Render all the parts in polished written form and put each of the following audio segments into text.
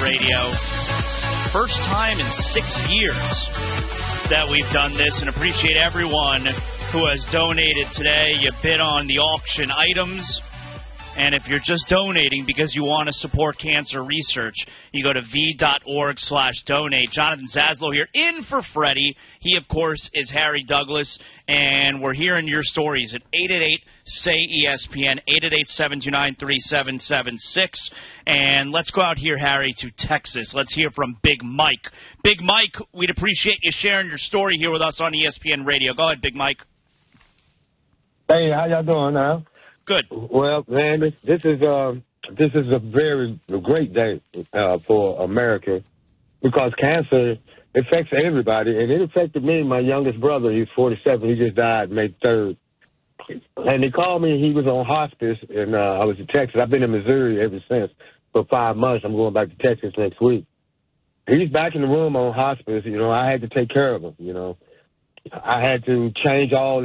Radio. First time in 6 years that we've done this, and appreciate everyone who has donated today. You bid on the auction items. And if you're just donating because you want to support cancer research, you go to v.org/donate. Jonathan Zaslow here, in for Freddie. He, of course, is Harry Douglas, and we're hearing your stories at 888-SAY-ESPN, 888-729-3776. And let's go out here, Harry, to Texas. Let's hear from Big Mike. Big Mike, we'd appreciate you sharing your story here with us on ESPN Radio. Go ahead, Big Mike. Hey, how y'all doing now? Good. Well, man, this is a very great day for America because cancer affects everybody, and it affected me. My youngest brother, he's 47. He just died May 3rd. And he called me. He was on hospice, and I was in Texas. I've been in Missouri ever since for 5 months. I'm going back to Texas next week. He's back in the room on hospice. You know, I had to take care of him, you know. I had to change all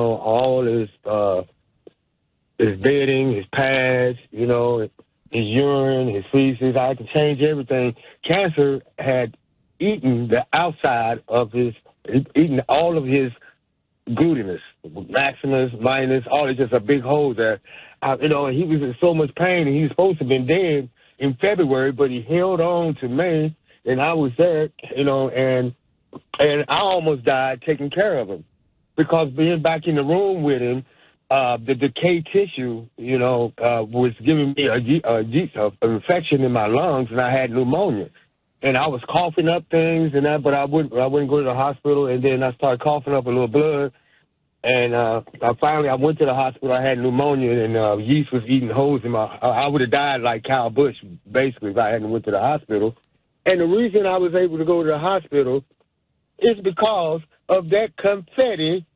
his bedding, his pads, you know, his urine, his feces. I had to change everything. Cancer had eaten the outside of eaten all of his glutinous, maximus, minus, all it's just a big hole there. You know, he was in so much pain, and he was supposed to have been dead in February, but he held on to May, and I was there, you know, and I almost died taking care of him because being back in the room with him, the decayed tissue, you know, was giving me an infection in my lungs, and I had pneumonia. And I was coughing up things and that, but I wouldn't go to the hospital. And then I started coughing up a little blood. And I went to the hospital. I had pneumonia, and yeast was eating holes in my. I would have died like Kyle Busch, basically, if I hadn't went to the hospital. And the reason I was able to go to the hospital is because of that confetti.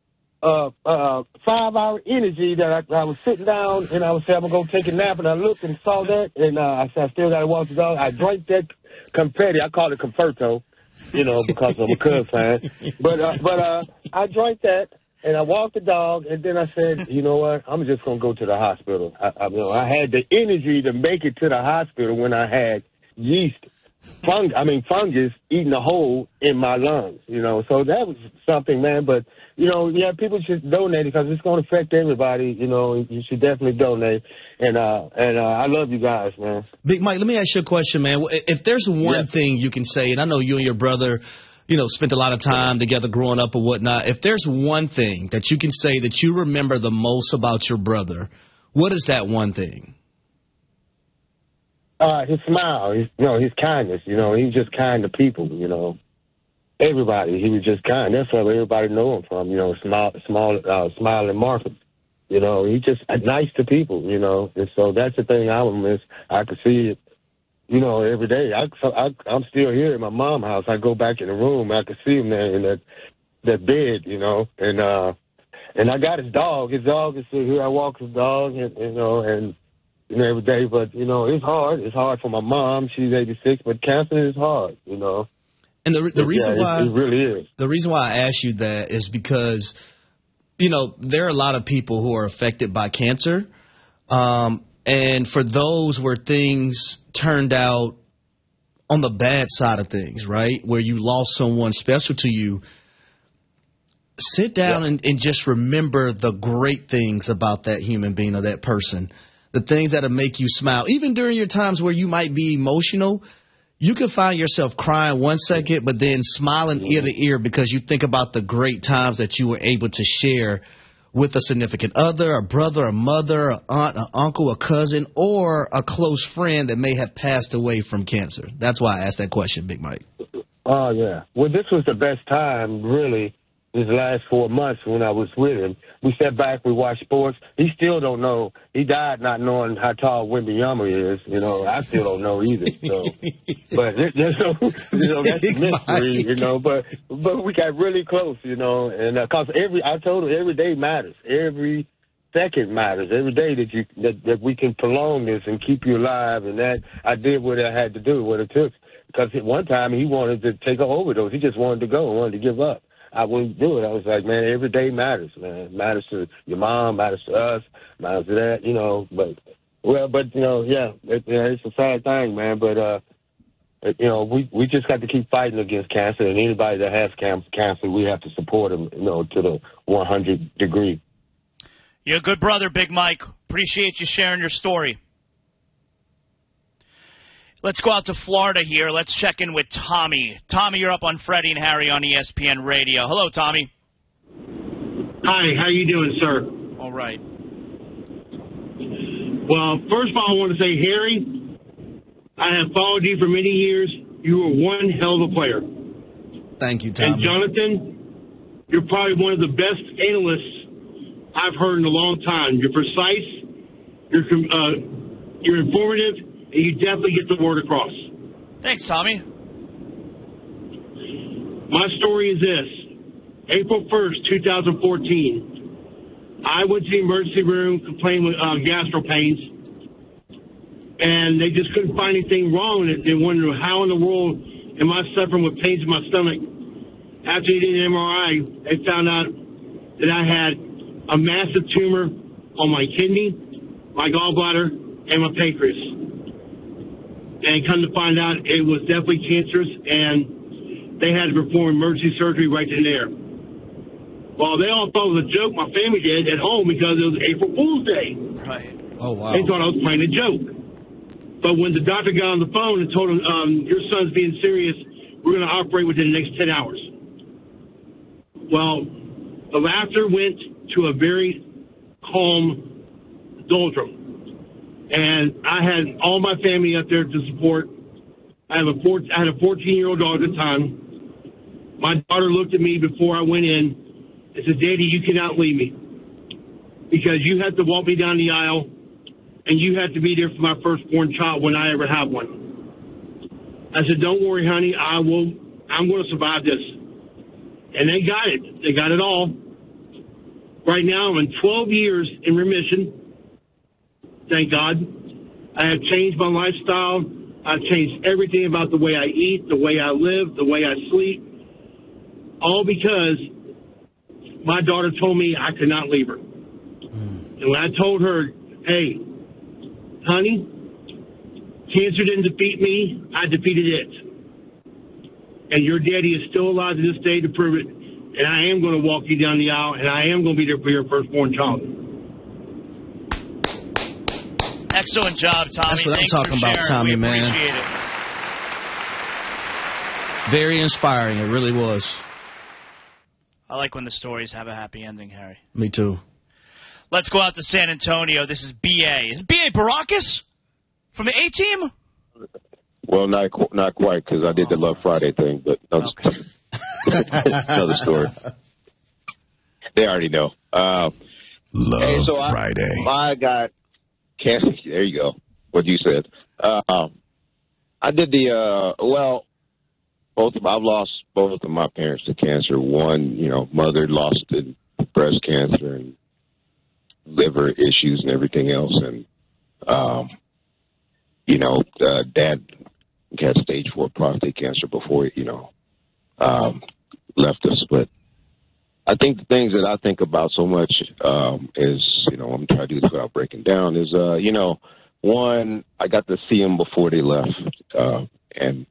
5-hour energy that I was sitting down and I was saying I'm going to go take a nap, and I looked and saw that, and I said I still got to walk the dog. I drank that confetti. I call it Conferto, you know, because I'm a Cubs fan. But I drank that, and I walked the dog, and then I said, you know what, I'm just going to go to the hospital. I had the energy to make it to the hospital when I had fungus eating a hole in my lungs, you know. So that was something, man. But, you know, yeah, people should donate because it's going to affect everybody. You know, you should definitely donate. And I love you guys, man. Big Mike, let me ask you a question, man. If there's one thing you can say, and I know you and your brother, you know, spent a lot of time together growing up or whatnot. If there's one thing that you can say that you remember the most about your brother, what is that one thing? His smile, his kindness, you know, he's just kind to people, you know. Everybody, he was just kind. That's where everybody know him from, you know, smiling Martha. You know, he just nice to people, you know. And so that's the thing I would miss. I could see it, you know, every day. I'm still here at my mom's house. I go back in the room. I could see him there in that bed, you know. And I got his dog. His dog is still here. I walk his dog, and every day. But, you know, it's hard. It's hard for my mom. She's 86, but cancer is hard, you know. And the reason why it really is. The reason why I asked you that is because, you know, there are a lot of people who are affected by cancer. And for those where things turned out on the bad side of things, right, where you lost someone special to you, sit down and just remember the great things about that human being or that person, the things that'll make you smile. Even during your times where you might be emotional, you can find yourself crying one second, but then smiling ear to ear because you think about the great times that you were able to share with a significant other, a brother, a mother, an aunt, an uncle, a cousin, or a close friend that may have passed away from cancer. That's why I asked that question, Big Mike. Oh, yeah. Well, this was the best time, really, these last 4 months when I was with him. We sat back, we watched sports. He still don't know. He died not knowing how tall Wembanyama is. You know, I still don't know either. So, but that's a mystery. You know, but we got really close. You know, and cause I told him every day matters. Every second matters. Every day that we can prolong this and keep you alive. And that I did what I had to do, what it took. Because at one time he wanted to take an overdose. He just wanted to go, wanted to give up. I wouldn't do it. I was like, man, every day matters, man. It matters to your mom, matters to us, matters to that, you know. But you know, it's a sad thing, man. But You know, we just got to keep fighting against cancer, and anybody that has cancer, we have to support them, you know, to the 100 degree. You're a good brother, Big Mike. Appreciate you sharing your story. Let's go out to Florida here. Let's check in with Tommy. Tommy, you're up on Freddie and Harry on ESPN Radio. Hello, Tommy. Hi, how you doing, sir? All right. Well, first of all, I want to say, Harry, I have followed you for many years. You were one hell of a player. Thank you, Tommy. And Jonathan, you're probably one of the best analysts I've heard in a long time. You're precise, you're informative, and you definitely get the word across. Thanks, Tommy. My story is this. April 1st, 2014, I went to the emergency room complaining with gastro pains, and they just couldn't find anything wrong. They wondered, how in the world am I suffering with pains in my stomach? After they did an MRI, they found out that I had a massive tumor on my kidney, my gallbladder, and my pancreas. And come to find out, it was definitely cancerous, and they had to perform emergency surgery right then and there. Well, they all thought it was a joke, my family did, at home, because it was April Fool's Day. Right. Oh, wow. They thought I was playing a joke. But when the doctor got on the phone and told him, your son's being serious, we're going to operate within the next 10 hours. Well, the laughter went to a very calm doldrum. And I had all my family up there to support. I had a 14-year-old daughter at the time. My daughter looked at me before I went in and said, Daddy, you cannot leave me, because you have to walk me down the aisle, and you have to be there for my firstborn child when I ever have one. I said, don't worry, honey, I'm going to survive this. And they got it. They got it all. Right now, I'm in 12 years in remission. Thank God. I have changed my lifestyle. I've changed everything about the way I eat, the way I live, the way I sleep, all because my daughter told me I could not leave her. And when I told her, hey, honey, cancer didn't defeat me, I defeated it. And your daddy is still alive to this day to prove it. And I am going to walk you down the aisle, and I am going to be there for your firstborn child. Excellent job, Tommy. That's what Thanks I'm talking for about, sharing. Tommy, we man. Appreciate it. Very inspiring. It really was. I like when the stories have a happy ending, Harry. Me too. Let's go out to San Antonio. This is B.A. Is B.A. Baracus from the A-Team? Well, not quite, because I did the Love Friday thing, but Okay. another story. They already know. Love Friday. I got cancer. There you go. What you said. I did I've lost both of my parents to cancer. One, mother lost to breast cancer and liver issues and everything else. And, dad had stage 4 prostate cancer before, left us. But I think the things that I think about so much is, I'm trying to do this without breaking down, is, one, I got to see them before they left. And,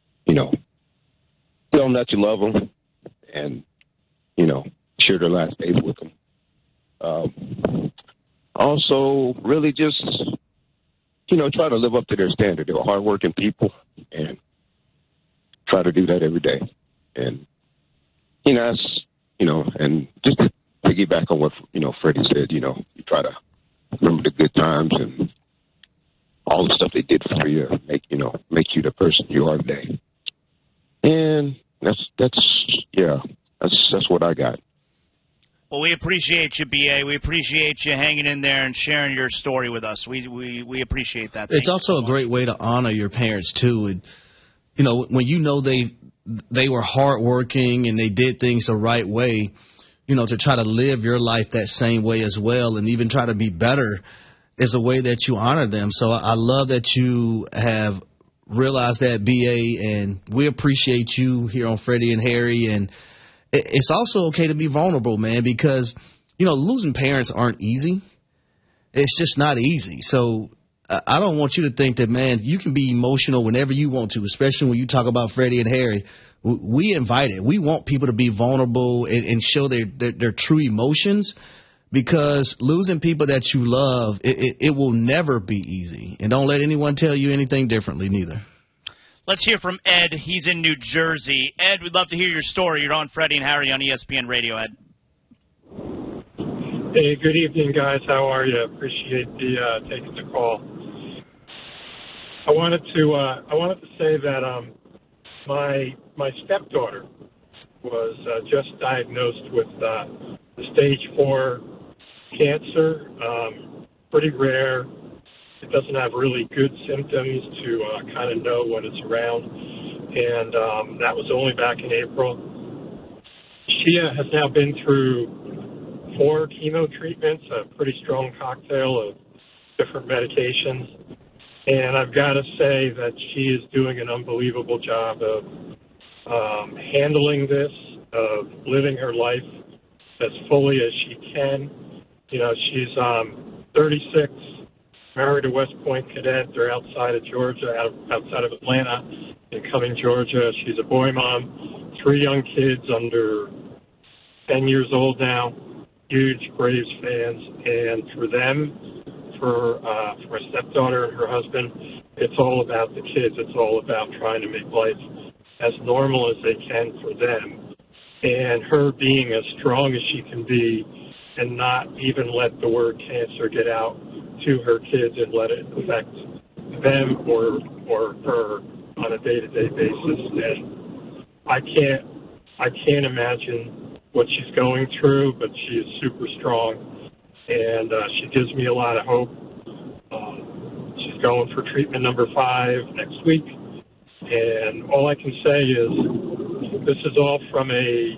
tell them that you love them and, share their last days with them. Also, really just, try to live up to their standard. They were hardworking people, and try to do that every day. And, that's, and just to piggyback on what, Freddie said, you try to remember the good times and all the stuff they did for you, make you the person you are today. And that's what I got. Well, we appreciate you, B.A. We appreciate you hanging in there and sharing your story with us. We appreciate that. It's also a great way to honor your parents, too. And, when they were hardworking and they did things the right way, to try to live your life that same way as well and even try to be better is a way that you honor them. So I love that you have realized that, B.A., and we appreciate you here on Freddie and Harry. And it's also okay to be vulnerable, man, because, losing parents aren't easy. It's just not easy. So, I don't want you to think that, man, you can be emotional whenever you want to, especially when you talk about Freddie and Harry. We invite it. We want people to be vulnerable and show their true emotions, because losing people that you love, it will never be easy. And don't let anyone tell you anything differently, neither. Let's hear from Ed. He's in New Jersey. Ed, we'd love to hear your story. You're on Freddie and Harry on ESPN Radio, Ed. Hey, good evening, guys. How are you? Appreciate the taking the call. I wanted to say that my stepdaughter was just diagnosed with stage 4 cancer. Pretty rare. It doesn't have really good symptoms to kind of know when it's around, and that was only back in April. She has now been through 4 chemo treatments, a pretty strong cocktail of different medications. And I've got to say that she is doing an unbelievable job of handling this, of living her life as fully as she can. You know, she's 36, married a West Point cadet. They're outside of Georgia, outside of Atlanta, in Cumming, Georgia. She's a boy mom, 3 young kids under 10 years old now. Huge Braves fans, and for them, for my stepdaughter and her husband, it's all about the kids. It's all about trying to make life as normal as they can for them, and her being as strong as she can be, and not even let the word cancer get out to her kids and let it affect them or her on a day-to-day basis. And I can't imagine what she's going through, but she is super strong, and she gives me a lot of hope. She's going for treatment number 5 next week, and all I can say is this is all from a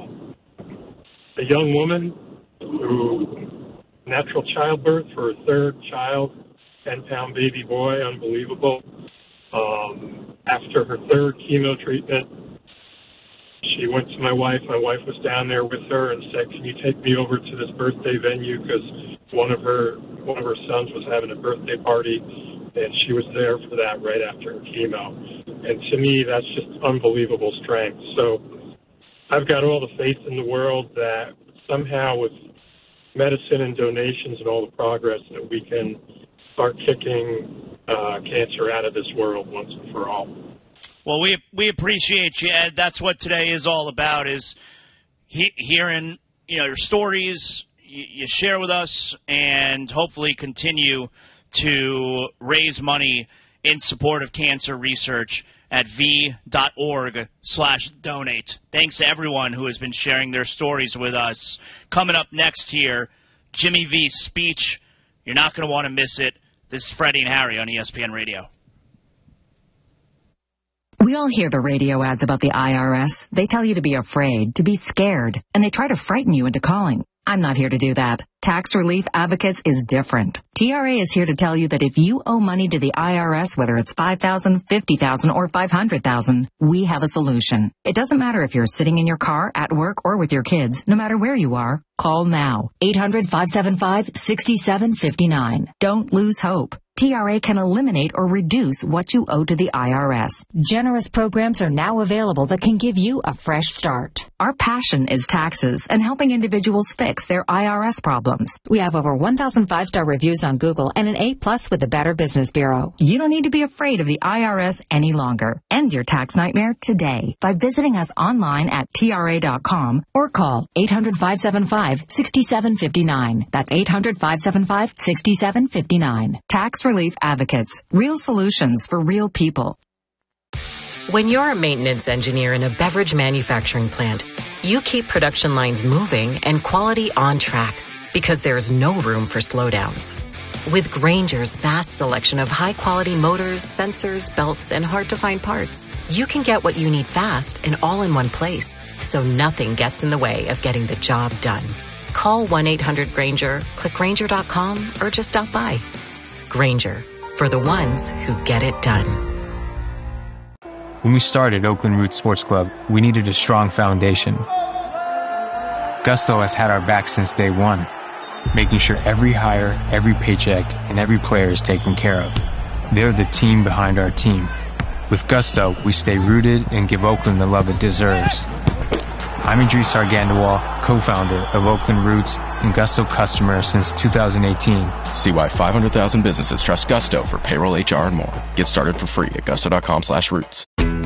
young woman who natural childbirth for her 3rd child, 10-pound baby boy, unbelievable. After her 3rd chemo treatment, she went to my wife. My wife was down there with her and said, "Can you take me over to this birthday venue?" Because one of her sons was having a birthday party, and she was there for that right after her chemo. And to me, that's just unbelievable strength. So I've got all the faith in the world that somehow with medicine and donations and all the progress that we can start kicking cancer out of this world once and for all. Well, we appreciate you, Ed. That's what today is all about, is hearing your stories you share with us, and hopefully continue to raise money in support of cancer research at v.org/donate. Thanks to everyone who has been sharing their stories with us. Coming up next here, Jimmy V's speech. You're not going to want to miss it. This is Freddie and Harry on ESPN Radio. We all hear the radio ads about the IRS. They tell you to be afraid, to be scared, and they try to frighten you into calling. I'm not here to do that. Tax Relief Advocates is different. TRA is here to tell you that if you owe money to the IRS, whether it's $5,000, $50,000, or $500,000, we have a solution. It doesn't matter if you're sitting in your car, at work, or with your kids. No matter where you are, call now. 800-575-6759. Don't lose hope. TRA can eliminate or reduce what you owe to the IRS. Generous programs are now available that can give you a fresh start. Our passion is taxes and helping individuals fix their IRS problems. We have over 1,000 5-star reviews on Google and an A+ with the Better Business Bureau. You don't need to be afraid of the IRS any longer. End your tax nightmare today by visiting us online at TRA.com or call 800-575-6759. That's 800-575-6759. Tax Relief Advocates. Real solutions for real people. When you're a maintenance engineer in a beverage manufacturing plant, you keep production lines moving and quality on track because there's no room for slowdowns. With Grainger's vast selection of high-quality motors, sensors, belts, and hard-to-find parts, you can get what you need fast and all in one place, so nothing gets in the way of getting the job done. Call 1-800-GRAINGER, click Grainger.com, or just stop by. Grainger, for the ones who get it done. When we started Oakland Roots Sports Club, we needed a strong foundation. Gusto has had our back since day one. making sure every hire, every paycheck, and every player is taken care of. They're the team behind our team. With Gusto, we stay rooted and give Oakland the love it deserves. I'm Idris Argandawal, co-founder of Oakland Roots and Gusto customer since 2018. See why 500,000 businesses trust Gusto for payroll, HR, and more. Get started for free at gusto.com/roots.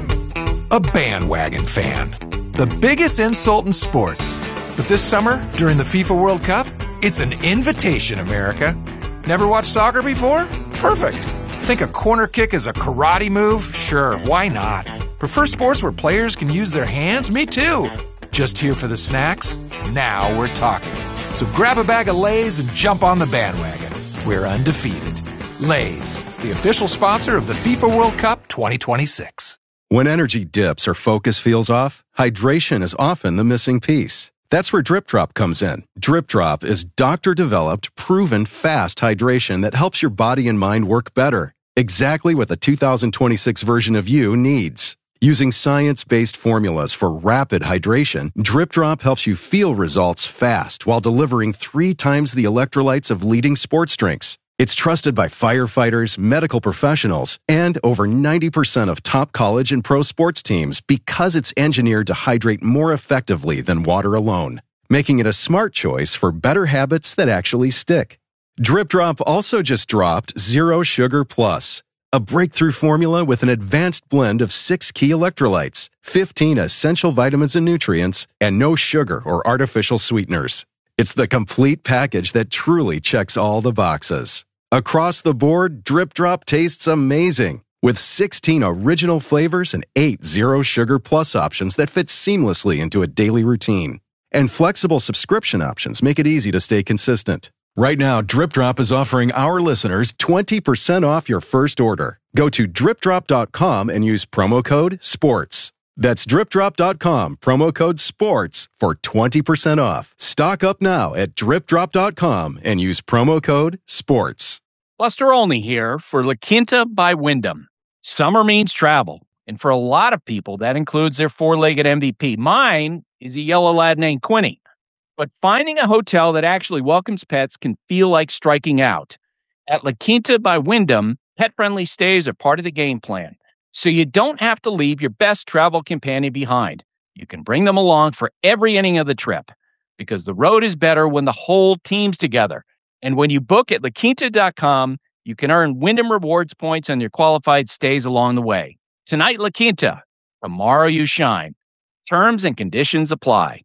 A bandwagon fan. The biggest insult in sports. But this summer, during the FIFA World Cup, it's an invitation, America. Never watched soccer before? Perfect. Think a corner kick is a karate move? Sure, why not? Prefer sports where players can use their hands? Me too. Just here for the snacks? Now we're talking. So grab a bag of Lay's and jump on the bandwagon. We're undefeated. Lay's, the official sponsor of the FIFA World Cup 2026. When energy dips or focus feels off, hydration is often the missing piece. That's where Drip Drop comes in. Drip Drop is doctor-developed, proven fast hydration that helps your body and mind work better. Exactly what the 2026 version of you needs. Using science-based formulas for rapid hydration, Drip Drop helps you feel results fast while delivering 3 times the electrolytes of leading sports drinks. It's trusted by firefighters, medical professionals, and over 90% of top college and pro sports teams because it's engineered to hydrate more effectively than water alone, making it a smart choice for better habits that actually stick. Drip Drop also just dropped Zero Sugar Plus, a breakthrough formula with an advanced blend of 6 key electrolytes, 15 essential vitamins and nutrients, and no sugar or artificial sweeteners. It's the complete package that truly checks all the boxes. Across the board, Drip Drop tastes amazing, with 16 original flavors and 8 Zero Sugar Plus options that fit seamlessly into a daily routine. And flexible subscription options make it easy to stay consistent. Right now, Drip Drop is offering our listeners 20% off your first order. Go to dripdrop.com and use promo code SPORTS. That's dripdrop.com, promo code SPORTS for 20% off. Stock up now at dripdrop.com and use promo code SPORTS. Buster Olney here for La Quinta by Wyndham. Summer means travel, and for a lot of people, that includes their 4-legged MVP. Mine is a yellow lad named Quinny. But finding a hotel that actually welcomes pets can feel like striking out. At La Quinta by Wyndham, pet-friendly stays are part of the game plan, so you don't have to leave your best travel companion behind. You can bring them along for every inning of the trip, because the road is better when the whole team's together. And when you book at LaQuinta.com, you can earn Wyndham Rewards points on your qualified stays along the way. Tonight, La Quinta. Tomorrow, you shine. Terms and conditions apply.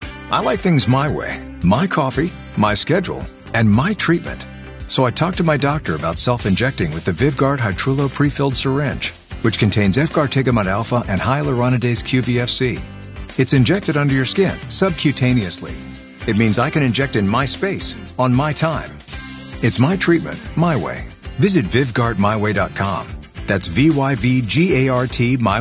I like things my way. My coffee, my schedule, and my treatment. So I talked to my doctor about self-injecting with the Vyvgart Hytrulo pre-filled syringe, which contains efgartigimod alpha and hyaluronidase QVFC. It's injected under your skin, subcutaneously. It means I can inject in my space, on my time. It's my treatment, my way. Visit VyvgartMyWay.com. That's VYVGART, my